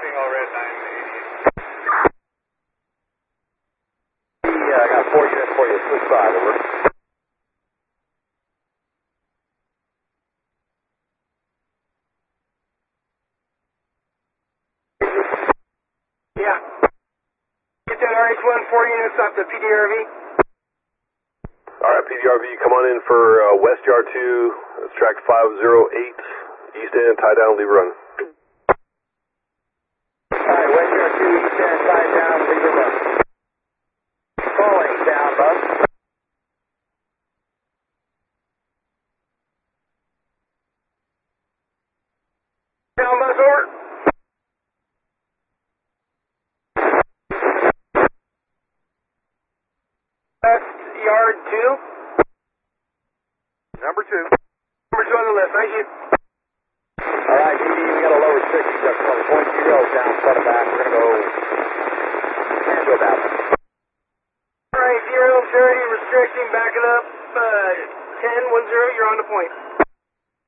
all red 980. I got 4 units for you, switch 5, over. Yeah. Get that RH1 4 units off the PDRV. Alright, PDRV, come on in for West Yard 2, that's track 508, east end, tie down, leave run. Alright, West Yard 2, east end, tie down, leave it run. Falling down, bus. Down bus, over. West Yard 2. Number 2. Number 2 on the list, thank you. Alright, GD, we got a low restriction just from point 0 down, set it back. We're going to go Sancho down. Alright, 030, restricting, backing up, 10-10, you're on the point.